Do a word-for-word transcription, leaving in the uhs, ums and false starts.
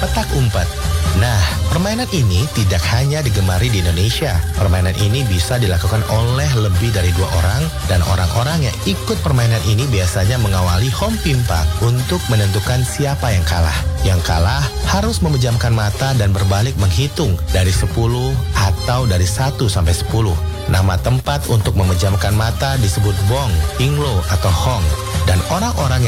petak umpet. Nah, permainan ini tidak hanya digemari di Indonesia. Permainan ini bisa dilakukan oleh lebih dari dua orang, dan orang-orang yang ikut permainan ini biasanya mengawali home pimpang untuk menentukan siapa yang kalah. Yang kalah harus memejamkan mata dan berbalik menghitung dari sepuluh atau dari satu sampai sepuluh. Nama tempat untuk memejamkan mata disebut bong, inglo, atau hong. Dan orang-orang yang